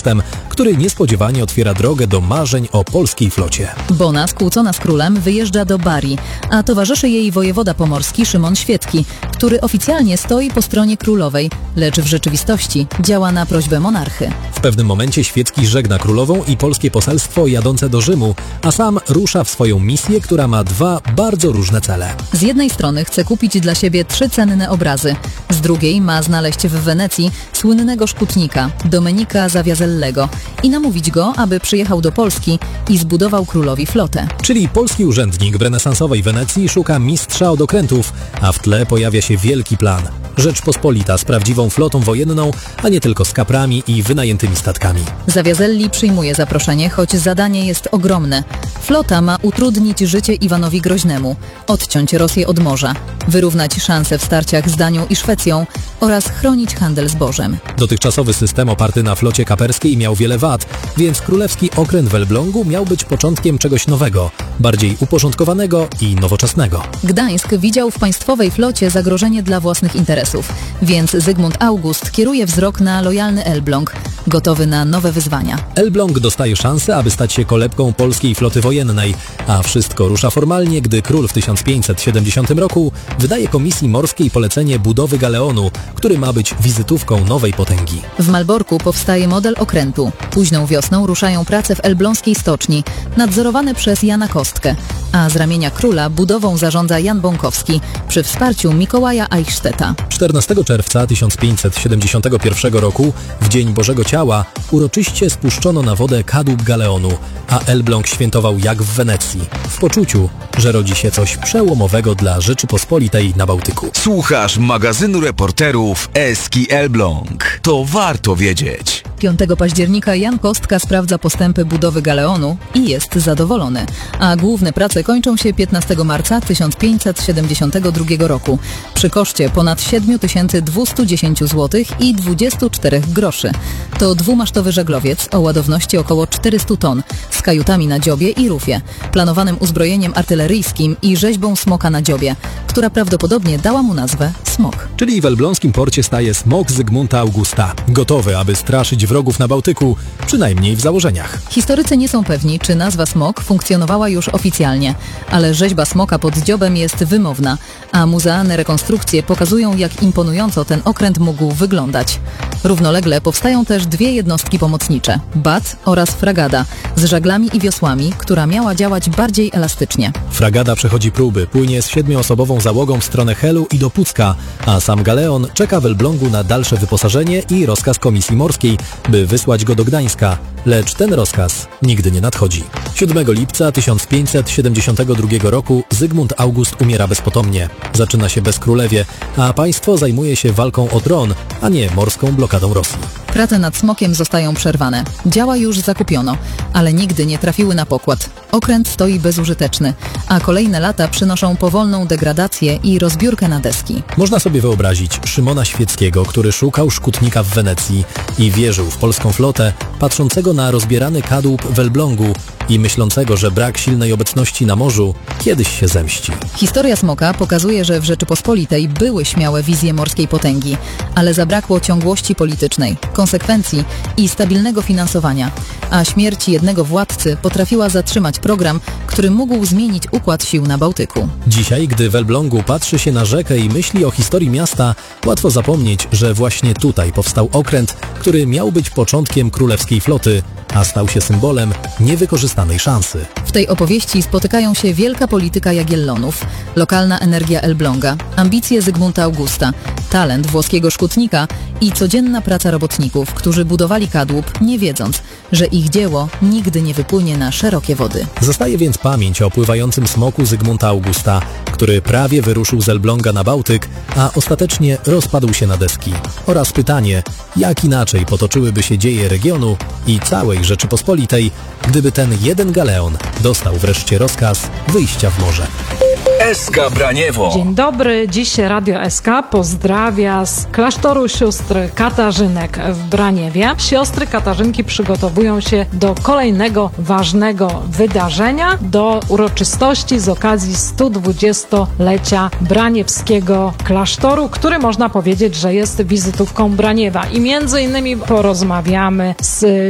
gestem, który niespodziewanie otwiera drogę do marzeń o polskiej flocie. Bona, skłócona z królem, wyjeżdża do Bari, a towarzyszy jej wojewoda pomorski Szymon Świetki, który oficjalnie stoi po stronie królowej, lecz w rzeczywistości działa na prośbę monarchy. W pewnym momencie Świecki żegna królową i polskie poselstwo jadące do Rzymu, a sam rusza w swoją misję, która ma dwa bardzo różne cele. Z jednej strony chce kupić dla siebie 3 cenne obrazy, z drugiej ma znaleźć w Wenecji słynnego szkutnika Domenika Zawiazellego i namówić go, aby przyjechał do Polski i zbudował królowi flotę. Czyli polski urzędnik w renesansowej Wenecji szuka mistrza od okrętów, a w tle pojawia się wielki plan. Rzeczpospolita z prawdziwą flotą wojenną, a nie tylko z kaprami i wynajętymi statkami. Zawiazelli przyjmuje zaproszenie, choć zadanie jest ogromne. Flota ma utrudnić życie Iwanowi Groźnemu, odciąć Rosję od morza, wyrównać szanse w starciach z Danią i Szwecją oraz chronić handel zbożem. Dotychczasowy system oparty na flocie kaperskiej miał wiele wad, więc królewski okręt w Elblągu miał być początkiem czegoś nowego, bardziej uporządkowanego i nowoczesnego. Gdańsk widział w państwowej flocie zagrożenie dla własnych interesów, więc Zygmunt August kieruje wzrok na lojalny Elbląg, gotowy na nowe wyzwania. Elbląg dostaje szansę, aby stać się kolebką polskiej floty wojennej, a wszystko rusza formalnie, gdy król w 1570 roku wydaje komisji morskiej polecenie budowy galeonu, który ma być wizytówką nowej potęgi. W Malborku powstaje model okrętu. Późną wiosną ruszają prace w elbląskiej stoczni, nadzorowane przez Jana Kostkę, a z ramienia króla budową zarządza Jan Bąkowski przy wsparciu Mikołaja Eichstätta. 14 czerwca 1571 roku, w Dzień Bożego Ciała, uroczyście spuszczono na wodę kadłub galeonu, a Elbląg świętował jak w Wenecji, w poczuciu, że rodzi się coś przełomowego dla Rzeczypospolitej na Bałtyku. Słuchasz magazynu reporterów Eski Elbląg. To warto wiedzieć. 5 października Jan Kostka sprawdza postępy budowy galeonu i jest zadowolony, a główne prace kończą się 15 marca 1572 roku przy koszcie ponad 7210 zł i 24 groszy. To dwumasztowy żaglowiec o ładowności około 400 ton z kajutami na dziobie i rufie, planowanym uzbrojeniem artyleryjskim i rzeźbą smoka na dziobie, która prawdopodobnie dała mu nazwę Smok. Czyli w elbląskim porcie staje smok Zygmunta Augusta, gotowy, aby straszyć wrogów na Bałtyku, przynajmniej w założeniach. Historycy nie są pewni, czy nazwa smok funkcjonowała już oficjalnie, ale rzeźba smoka pod dziobem jest wymowna, a muzealne rekonstrukcje pokazują, jak imponująco ten okręt mógł wyglądać. Równolegle powstają też 2 jednostki pomocnicze, bat oraz fragada, z żaglami i wiosłami, która miała działać bardziej elastycznie. Fragada przechodzi próby, płynie z 7-osobową załogą w stronę Helu i do Pucka, a sam galeon czeka w Elblągu na dalsze wyposażenie i rozkaz komisji morskiej, by wysłać go do Gdańska, lecz ten rozkaz nigdy nie nadchodzi. 7 lipca 1572 roku Zygmunt August umiera bezpotomnie. Zaczyna się bezkrólewie, a państwo zajmuje się walką o tron, a nie morską blokadą Rosji. Prace nad smokiem zostają przerwane. Działa już zakupiono, ale nigdy nie trafiły na pokład. Okręt stoi bezużyteczny, a kolejne lata przynoszą powolną degradację i rozbiórkę na deski. Można sobie wyobrazić Szymona Świeckiego, który szukał szkutnika w Wenecji i wierzył w polską flotę, patrzącego na rozbierany kadłub w Elblągu i myślącego, że brak silnej obecności na morzu kiedyś się zemści. Historia smoka pokazuje, że w Rzeczypospolitej były śmiałe wizje morskiej potęgi, ale zabrakło ciągłości politycznej, konsekwencji i stabilnego finansowania, a śmierć jednego władcy potrafiła zatrzymać program, który mógł zmienić układ sił na Bałtyku. Dzisiaj, gdy w Elblągu patrzy się na rzekę i myśli o historii miasta, łatwo zapomnieć, że właśnie tutaj powstał okręt, który miał być początkiem królewskiej floty, a stał się symbolem niewykorzystanej szansy. W tej opowieści spotykają się wielka polityka Jagiellonów, lokalna energia Elbląga, ambicje Zygmunta Augusta, talent włoskiego szkutnika i codzienna praca robotników, którzy budowali kadłub, nie wiedząc, że ich dzieło nigdy nie wypłynie na szerokie wody. Zostaje więc pamięć o pływającym smoku Zygmunta Augusta, który prawie wyruszył z Elbląga na Bałtyk, a ostatecznie rozpadł się na deski. Oraz pytanie, jak inaczej potoczyłyby się dzieje regionu i całej Rzeczypospolitej, gdyby ten jeden galeon dostał wreszcie rozkaz wyjścia w morze. SK Braniewo. Dzień dobry, dziś Radio SK pozdrawia z klasztoru sióstr Katarzynek w Braniewie. Siostry Katarzynki przygotowują się do kolejnego ważnego wydarzenia, do uroczystości z okazji 120-lecia Braniewskiego klasztoru, który można powiedzieć, że jest wizytówką Braniewa. I między innymi porozmawiamy z